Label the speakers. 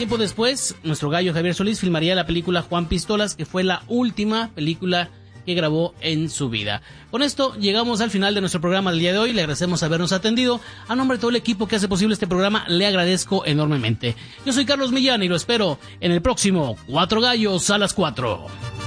Speaker 1: Tiempo después, nuestro gallo Javier Solís filmaría la película Juan Pistolas, que fue la última película que grabó en su vida. Con esto llegamos al final de nuestro programa del día de hoy. Le agradecemos habernos atendido. A nombre de todo el equipo que hace posible este programa, le agradezco enormemente. Yo soy Carlos Millán y lo espero en el próximo Cuatro Gallos a las 4.